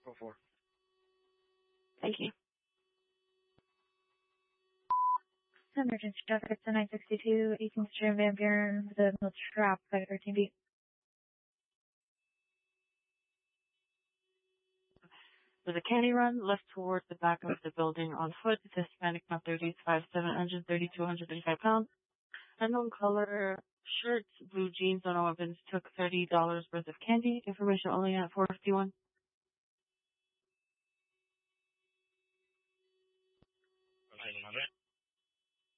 Go for. Thank you. Emergency traffic to 962, 18th Street, Van Buren, the middle trap, 513B. With a candy run, left towards the back of the building on foot, it's Hispanic, male 30s, 5'7", 130 to 135 pounds. Unknown color shirts, blue jeans, on weapons, took $30 worth of candy. Information only at 451.